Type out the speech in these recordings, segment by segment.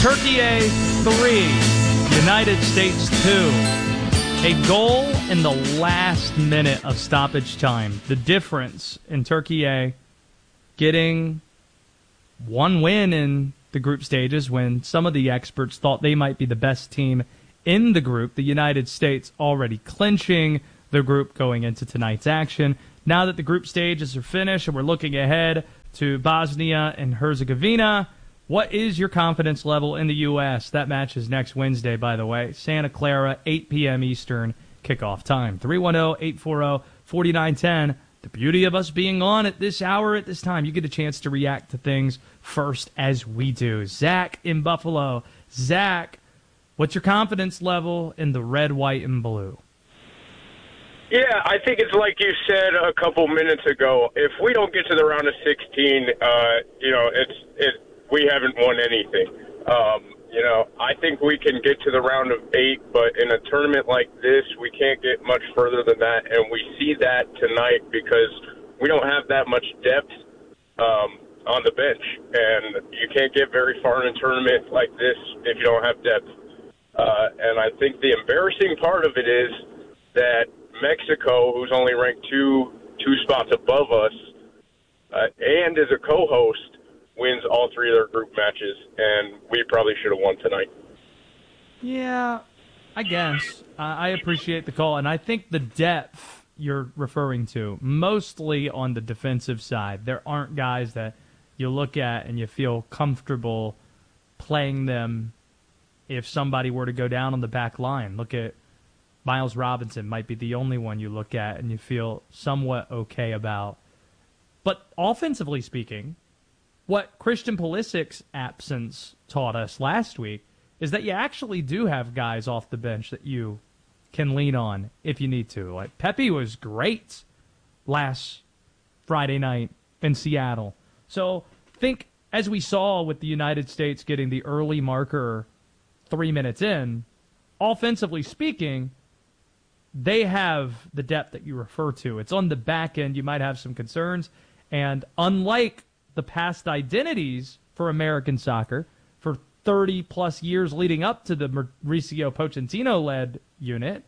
Turkey 3, United States 2. A goal in the last minute of stoppage time. The difference in Turkey getting one win in the group stages when some of the experts thought they might be the best team in the group. The United States already clinching the group going into tonight's action. Now that the group stages are finished and we're looking ahead to Bosnia and Herzegovina, what is your confidence level in the U.S.? That match is next Wednesday, by the way. Santa Clara, 8 p.m. Eastern, kickoff time. 310-840-4910. The beauty of us being on at this hour, at this time, you get a chance to react to things first as we do. Zach in Buffalo. Zach, what's your confidence level in the red, white, and blue? Yeah, I think it's like you said a couple minutes ago. If we don't get to the round of 16, we haven't won anything. I think we can get to the round of 8, but in a tournament like this, we can't get much further than that, and we see that tonight because we don't have that much depth on the bench, and you can't get very far in a tournament like this if you don't have depth. And I think the embarrassing part of it is that Mexico, who's only ranked two spots above us, and is a co-host, wins all 3 of their group matches, and we probably should have won tonight. Yeah, I guess. I appreciate the call, and I think the depth you're referring to, mostly on the defensive side. There aren't guys that you look at and you feel comfortable playing them if somebody were to go down on the back line. Look at Miles Robinson, might be the only one you look at and you feel somewhat okay about. But offensively speaking, what Christian Pulisic's absence taught us last week is that you actually do have guys off the bench that you can lean on if you need to. Like Pepe was great last Friday night in Seattle. So think, as we saw with the United States getting the early marker 3 minutes in, offensively speaking, they have the depth that you refer to. It's on the back end. You might have some concerns. And unlike the past identities for American soccer for 30-plus years leading up to the Mauricio Pochettino-led unit,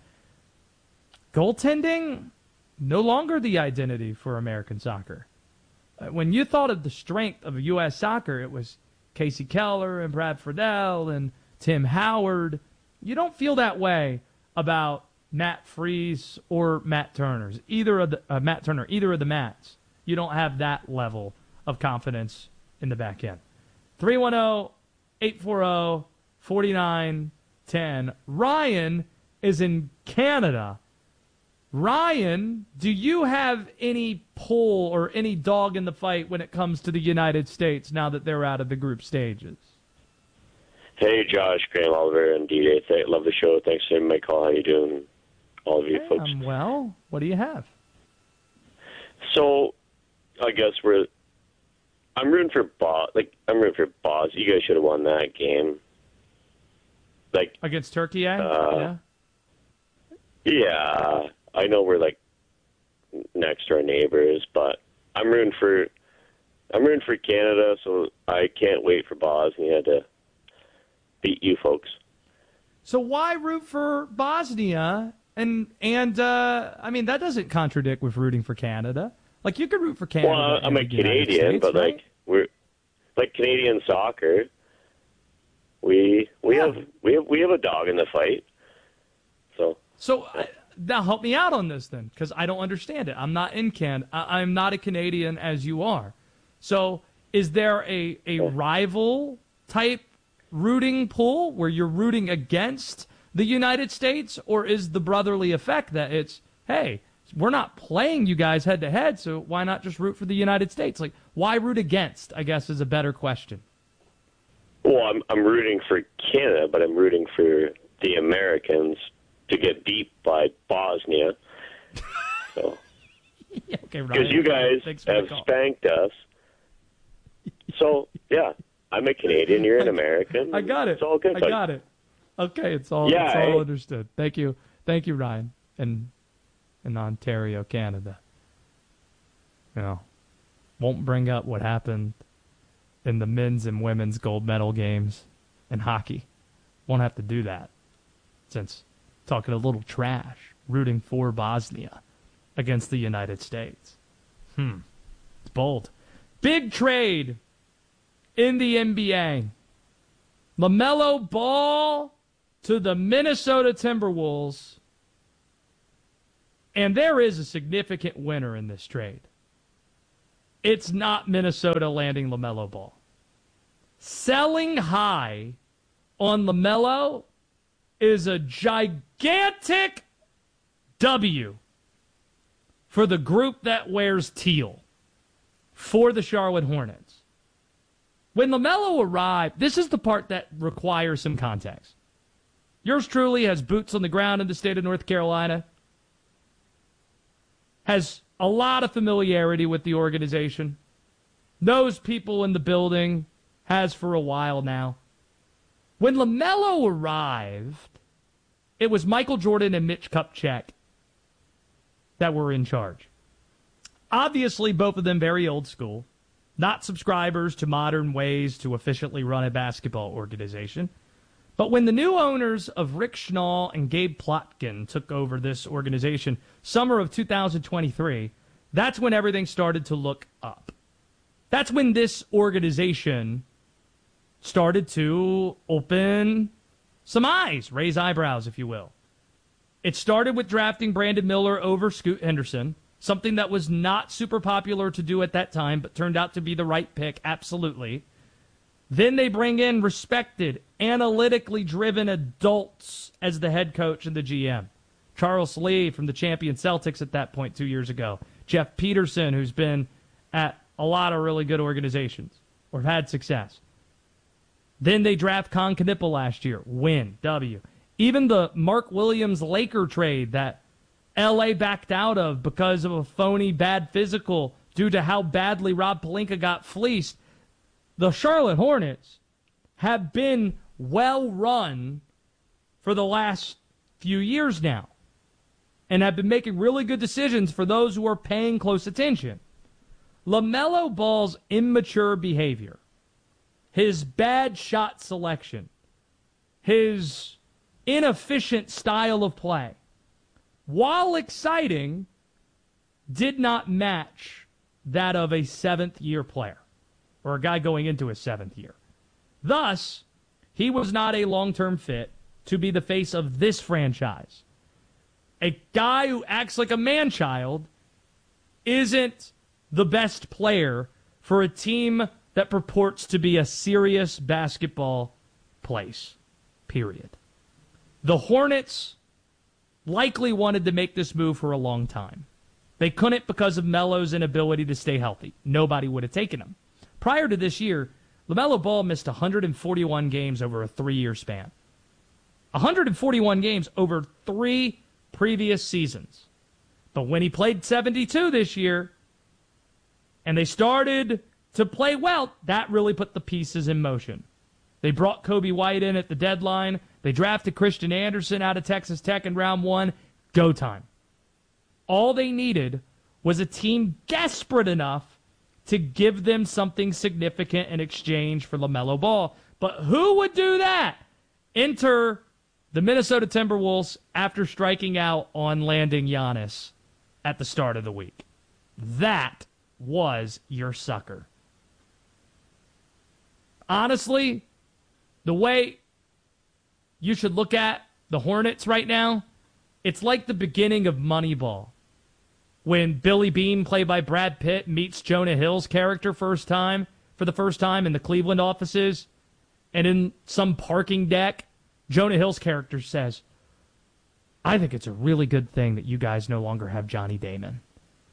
goaltending, no longer the identity for American soccer. When you thought of the strength of U.S. soccer, it was Casey Keller and Brad Friedel and Tim Howard. You don't feel that way about Matt Freese or Matt Turner. Either of the Matts. You don't have that level of confidence in the back end. 310-840-4910. Ryan is in Canada. Ryan, do you have any pull or any dog in the fight when it comes to the United States now that they're out of the group stages? Hey, Josh, Graham, Oliver, and DJ. Love the show. Thanks for my call. How you doing, all of you folks? I'm well. What do you have? So, I guess I'm rooting for I'm rooting for Boz. You guys should have won that game. Against Turkey, yeah. Yeah, I know we're next to our neighbors, but I'm rooting for Canada. So I can't wait for Bosnia to beat you folks. So why root for Bosnia? And that doesn't contradict with rooting for Canada. You could root for Canada. Well, I'm a Canadian, States, but right? we're Canadian soccer. We have a dog in the fight. So now help me out on this then, because I don't understand it. I'm not in I'm not a Canadian as you are. So is there a rival type rooting pool where you're rooting against the United States, or is the brotherly effect that it's, hey, we're not playing you guys head-to-head, so why not just root for the United States? Why root against, I guess, is a better question. Well, I'm rooting for Canada, but I'm rooting for the Americans to get beat by Bosnia. So, okay, because you guys have spanked us. So, yeah, I'm a Canadian, you're an American. I got it. It's all good. I got it. Okay, it's all understood. Thank you, Ryan, in Ontario, Canada. Won't bring up what happened in the men's and women's gold medal games in hockey. Won't have to do that since talking a little trash, rooting for Bosnia against the United States. It's bold. Big trade in the NBA. LaMelo Ball to the Minnesota Timberwolves. And there is a significant winner in this trade. It's not Minnesota landing LaMelo Ball. Selling high on LaMelo is a gigantic W for the group that wears teal for the Charlotte Hornets. When LaMelo arrived, this is the part that requires some context. Yours truly has boots on the ground in the state of North Carolina, has a lot of familiarity with the organization, knows people in the building, has for a while now. When LaMelo arrived, it was Michael Jordan and Mitch Kupchak that were in charge. Obviously, both of them very old school, not subscribers to modern ways to efficiently run a basketball organization. But when the new owners of Rick Schnall and Gabe Plotkin took over this organization, summer of 2023, that's when everything started to look up. That's when this organization started to open some eyes, raise eyebrows, if you will. It started with drafting Brandon Miller over Scoot Henderson, something that was not super popular to do at that time, but turned out to be the right pick, absolutely. Then they bring in respected, analytically driven adults as the head coach and the GM. Charles Lee from the champion Celtics at that point 2 years ago. Jeff Peterson, who's been at a lot of really good organizations or had success. Then they draft Con Knippel last year. Win. W. Even the Mark Williams Laker trade that L.A. backed out of because of a phony bad physical due to how badly Rob Pelinka got fleeced. The Charlotte Hornets have been well run for the last few years now and have been making really good decisions for those who are paying close attention. LaMelo Ball's immature behavior, his bad shot selection, his inefficient style of play, while exciting, did not match that of a seventh-year player or a guy going into his seventh year. Thus, he was not a long-term fit to be the face of this franchise. A guy who acts like a man-child isn't the best player for a team that purports to be a serious basketball place, period. The Hornets likely wanted to make this move for a long time. They couldn't because of Melo's inability to stay healthy. Nobody would have taken him. Prior to this year, LaMelo Ball missed 141 games over a 3-year span. 141 games over 3 previous seasons. But when he played 72 this year, and they started to play well, that really put the pieces in motion. They brought Kobe White in at the deadline. They drafted Christian Anderson out of Texas Tech in round 1. Go time. All they needed was a team desperate enough to give them something significant in exchange for LaMelo Ball. But who would do that? Enter the Minnesota Timberwolves after striking out on landing Giannis at the start of the week. That was your sucker. Honestly, the way you should look at the Hornets right now, it's like the beginning of Moneyball. When Billy Beane, played by Brad Pitt, meets Jonah Hill's character for the first time in the Cleveland offices, and in some parking deck, Jonah Hill's character says, I think it's a really good thing that you guys no longer have Johnny Damon.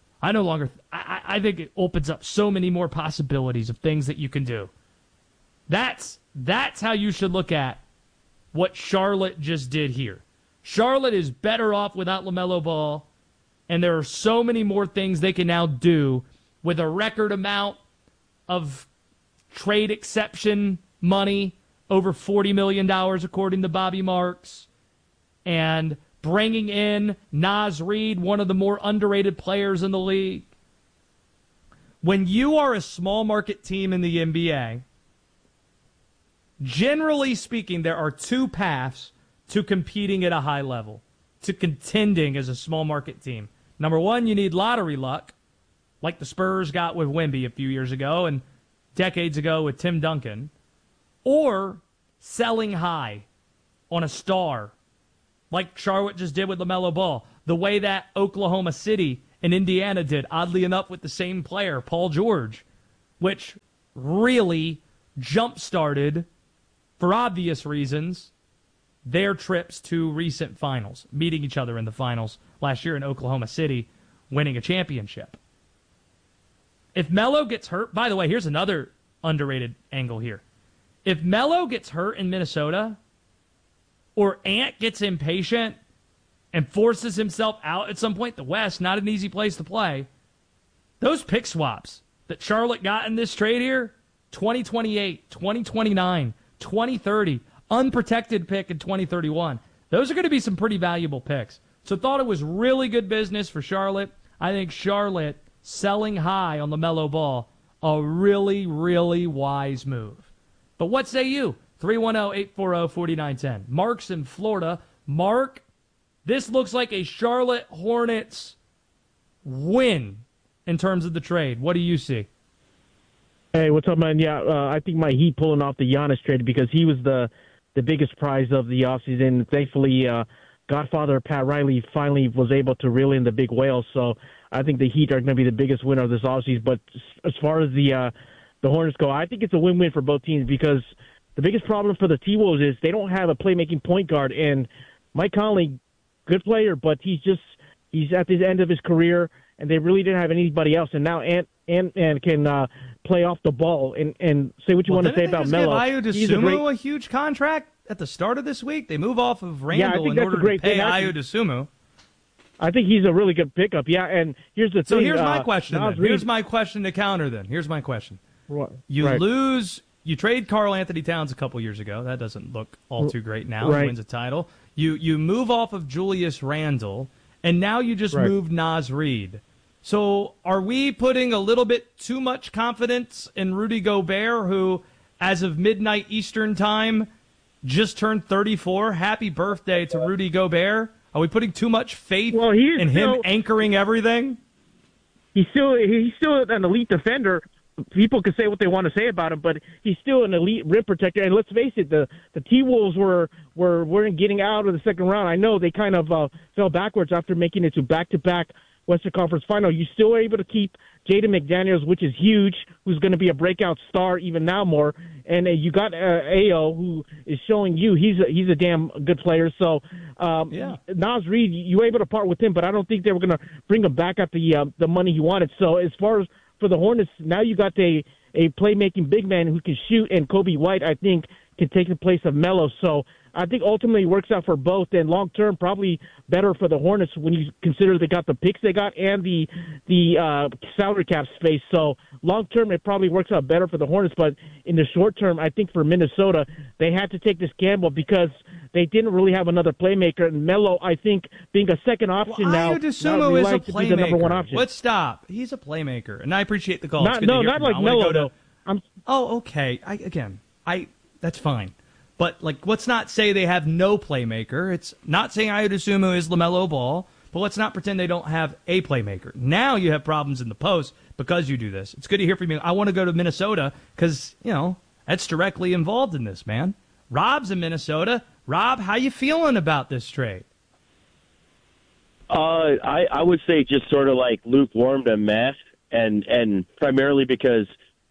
I think it opens up so many more possibilities of things that you can do. That's how you should look at what Charlotte just did here. Charlotte is better off without LaMelo Ball, and there are so many more things they can now do with a record amount of trade exception money, over $40 million according to Bobby Marks, and bringing in Naz Reid, one of the more underrated players in the league. When you are a small market team in the NBA, Generally speaking, there are two paths to competing at a high level, to contending as a small market team. Number one, you need lottery luck, like the Spurs got with Wemby a few years ago and decades ago with Tim Duncan, or selling high on a star, like Charlotte just did with LaMelo Ball, the way that Oklahoma City and Indiana did, oddly enough, with the same player, Paul George, which really jump-started, for obvious reasons, their trips to recent finals, meeting each other in the finals last year in Oklahoma City, winning a championship. If Melo gets hurt, by the way, here's another underrated angle here. If Melo gets hurt in Minnesota, or Ant gets impatient and forces himself out at some point, the West, not an easy place to play, those pick swaps that Charlotte got in this trade here, 2028, 2029, 2030, unprotected pick in 2031, those are going to be some pretty valuable picks. So thought it was really good business for Charlotte. I think Charlotte selling high on LaMelo Ball, a really, really wise move. But what say you? 310-840-4910. Mark's in Florida. Mark, this looks like a Charlotte Hornets win in terms of the trade. What do you see? Hey, what's up, man? Yeah, I think my Heat pulling off the Giannis trade because he was the biggest prize of the offseason. Thankfully, Godfather Pat Riley finally was able to reel in the big whale. So I think the Heat are going to be the biggest winner of this offseason. But as far as the Hornets go, I think it's a win-win for both teams because the biggest problem for the T-Wolves is they don't have a playmaking point guard. And Mike Conley, good player, but he's at the end of his career, and they really didn't have anybody else. And now Ant can play off the ball and say what you want to say about Melo. Didn't they just give Ayo Dosunmu a huge contract at the start of this week? They move off of Randall in order to pay Ayo Dosunmu. I think he's a really good pickup. Yeah, and here's the thing. So here's my question. Here's my question to counter. Then here's my question. What? You trade Karl Anthony Towns a couple years ago. That doesn't look all too great now. He wins a title. You move off of Julius Randle, and now you just moved Naz Reid. So are we putting a little bit too much confidence in Rudy Gobert, who, as of midnight Eastern time, just turned 34? Happy birthday to Rudy Gobert. Are we putting too much faith in him anchoring everything? He's still an elite defender. People can say what they want to say about him, but he's still an elite rim protector. And let's face it, the T-Wolves weren't getting out of the second round. I know they kind of fell backwards after making it to back-to-back Western Conference Final. You still are able to keep Jaden McDaniels, which is huge, who's going to be a breakout star even now more. And you got Ayo, who is showing you he's a damn good player. So Naz Reid, you were able to part with him, but I don't think they were going to bring him back at the money he wanted. So as far as for the Hornets, now you got a playmaking big man who can shoot, and Kobe White, I think, can take the place of Melo. So I think ultimately it works out for both, and long term probably better for the Hornets when you consider they got the picks they got and the salary cap space. So long term it probably works out better for the Hornets, but in the short term, I think for Minnesota they had to take this gamble because they didn't really have another playmaker, and Melo, I think, being a second option now, Ayo Dosunmu is a playmaker. Be the number one option. Let's stop. He's a playmaker, and I appreciate the call. Not like Melo though. Okay. That's fine. But, let's not say they have no playmaker. It's not saying Ayo Dosunmu is LaMelo Ball, but let's not pretend they don't have a playmaker. Now you have problems in the post because you do this. It's good to hear from you. I want to go to Minnesota because, that's directly involved in this, man. Rob's in Minnesota. Rob, how you feeling about this trade? I would say just sort of like lukewarm to meh, and primarily because,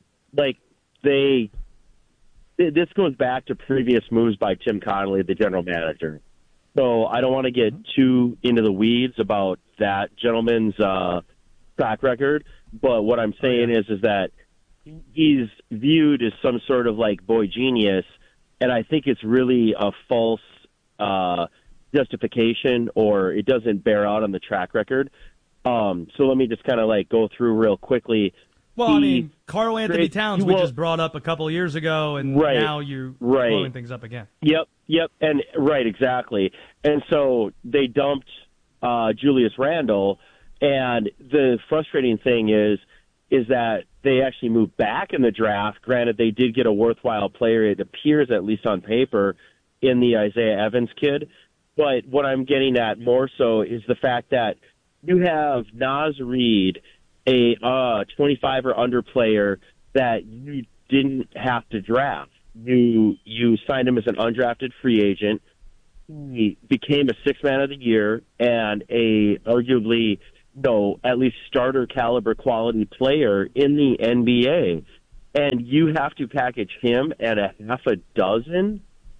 this goes back to previous moves by Tim Connolly, the general manager. So I don't want to get too into the weeds about that gentleman's track record, but what I'm saying is that he's viewed as some sort of boy genius, and I think it's really a false justification, or it doesn't bear out on the track record. So let me just kind of go through real quickly. Well, Karl Anthony Towns we just brought up a couple of years ago, and now you're blowing things up again. Yep, and exactly. And so they dumped Julius Randle, and the frustrating thing is that they actually moved back in the draft. Granted, they did get a worthwhile player, it appears, at least on paper, in the Isaiah Evans kid. But what I'm getting at more so is the fact that you have Naz Reid, a 25 or under player that you didn't have to draft. You signed him as an undrafted free agent. He became a sixth man of the year and a arguably, at least starter caliber quality player in the NBA. And you have to package him and a half a dozen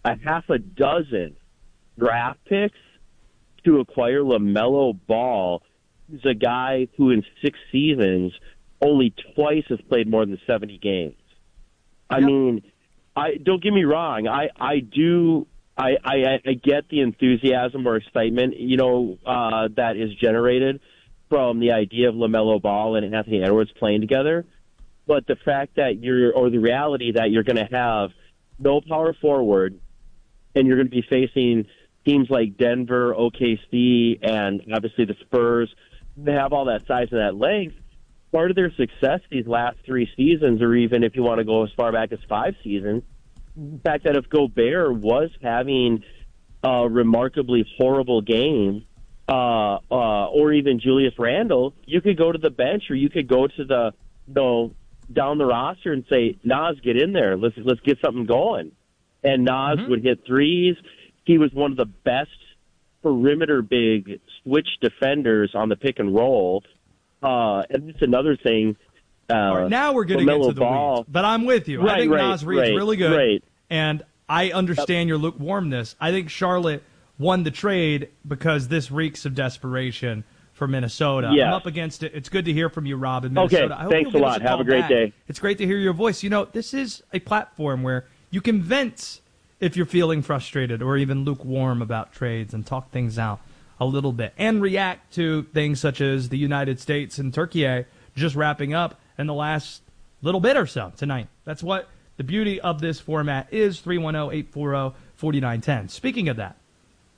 draft picks to acquire LaMelo Ball, who's a guy who in 6 seasons only twice has played more than 70 games. I mean, don't get me wrong. I get the enthusiasm or excitement, that is generated from the idea of LaMelo Ball and Anthony Edwards playing together. But the fact that the reality that you're going to have no power forward and you're going to be facing teams like Denver, OKC, and obviously the Spurs, they have all that size and that length. Part of their success these last 3 seasons, or even if you want to go as far back as 5 seasons, the fact that if Gobert was having a remarkably horrible game, or even Julius Randle, you could go to the bench or you could go to the down the roster and say, Naz, get in there. Let's get something going. And Naz would hit threes. He was one of the best perimeter big switch defenders on the pick and roll. And it's another thing. All right, now we're getting into the weeds, but I'm with you. I think Naz Reid's really good, and I understand your lukewarmness. I think Charlotte won the trade because this reeks of desperation for Minnesota. Yeah. I'm up against it. It's good to hear from you, Rob, in Minnesota. Okay, I hope thanks a lot. Have a great day. It's great to hear your voice. This is a platform where you can vent if you're feeling frustrated or even lukewarm about trades and talk things out a little bit and react to things such as the United States and Turkey just wrapping up in the last little bit or so tonight. That's what the beauty of this format is. 310-840-4910. Speaking of that,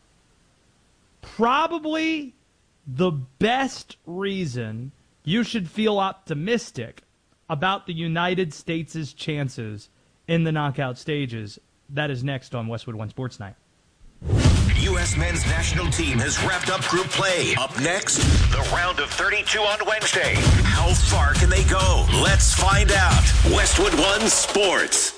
probably the best reason you should feel optimistic about the United States' chances in the knockout stages. That is next on Westwood One Sports Night. U.S. men's national team has wrapped up group play. Up next, the round of 32 on Wednesday. How far can they go? Let's find out. Westwood One Sports.